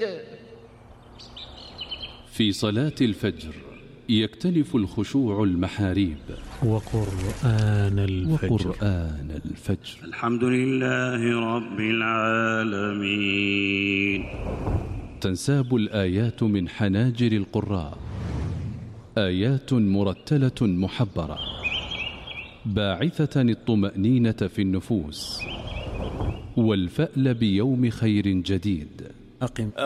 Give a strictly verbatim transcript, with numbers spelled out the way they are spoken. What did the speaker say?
في صلاة الفجر يكتنف الخشوع المحاريب. وقرآن الفجر, وقرآن الفجر. الحمد لله رب العالمين. تنساب الآيات من حناجر القراء، آيات مرتلة محبرة باعثة الطمأنينة في النفوس والفأل بيوم خير جديد. أقم